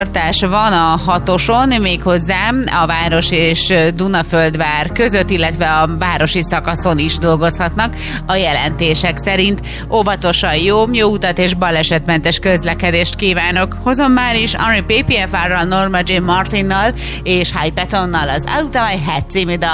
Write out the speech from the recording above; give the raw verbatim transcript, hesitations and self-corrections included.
van a hatoson, méghozzá a város és Dunaföldvár között, illetve a városi szakaszon is dolgozhatnak a jelentések szerint. Óvatosan jó, jó utat és balesetmentes közlekedést kívánok. Hozom már is Henry P P F R-ral, Norma Jean Martinnal és High Petonnal az Out of My Head című dal.